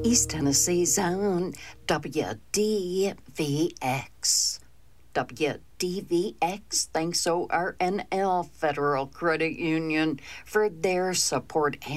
East Tennessee's own WDVX. WDVX thanks ORNL Federal Credit Union for their support